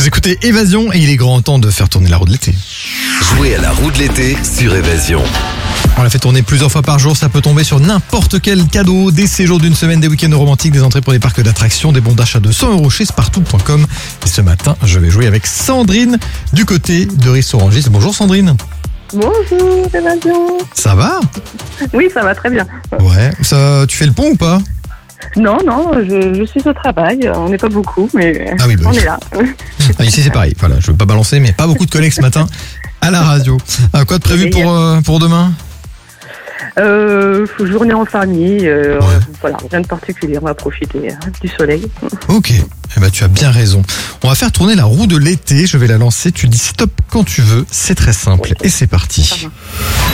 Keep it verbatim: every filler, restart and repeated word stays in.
Vous écoutez Évasion et il est grand temps de faire tourner la roue de l'été. Jouez à la roue de l'été sur Évasion. On l'a fait tourner plusieurs fois par jour, ça peut tomber sur n'importe quel cadeau, des séjours d'une semaine, des week-ends romantiques, des entrées pour des parcs d'attractions, des bons d'achat de cent euros chez spartou point com. Et ce matin, je vais jouer avec Sandrine du côté de Rissorangis. Bonjour Sandrine. Bonjour, Évasion. Ça va? Oui, ça va très bien. Ouais, ça, tu fais le pont ou pas? Non, non, je, je suis au travail. On n'est pas beaucoup, mais Ah oui, bah on oui. est là. Ah, ici c'est pareil, voilà, je veux pas balancer, mais pas beaucoup de collègues ce matin à la radio. Ah, quoi de prévu pour, euh, pour demain? Euh, journée en famille, euh, Ouais. voilà, rien de particulier. On va profiter hein, du soleil. Ok, eh ben, tu as bien raison. On va faire tourner la roue de l'été, je vais la lancer, tu dis stop quand tu veux, c'est très simple. Et c'est Ça parti. va.